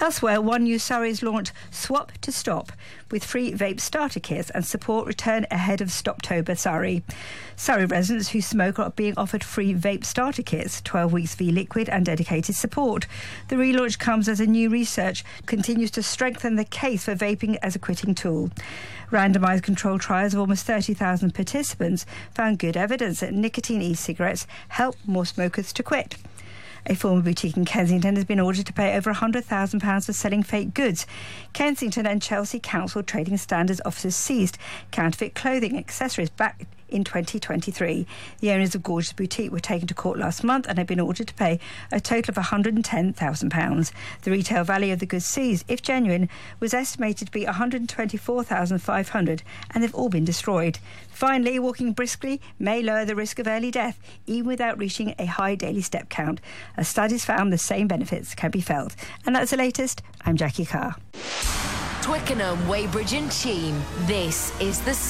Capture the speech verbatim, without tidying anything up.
Elsewhere, One New Surrey has launched Swap to Stop with free vape starter kits and support return ahead of Stoptober Surrey. Surrey residents who smoke are being offered free vape starter kits, twelve weeks v-liquid and dedicated support. The relaunch comes as a new research continues to strengthen the case for vaping as a quitting tool. Randomised controlled trials of almost thirty thousand participants found good evidence that nicotine e-cigarettes help more smokers to quit. A former boutique in Kensington has been ordered to pay over one hundred thousand pounds for selling fake goods. Kensington and Chelsea Council Trading Standards officers seized counterfeit clothing and accessories back in twenty twenty-three. The owners of Gorgeous Boutique were taken to court last month and have been ordered to pay a total of one hundred ten thousand pounds. The retail value of the goods seized, if genuine, was estimated to be one hundred twenty-four thousand five hundred pounds, and they've all been destroyed. Finally, walking briskly may lower the risk of early death, even without reaching a high daily step count. As studies found, the same benefits can be felt. And that's the latest. I'm Jackie Carr. Twickenham, Weybridge and Cheam. This is the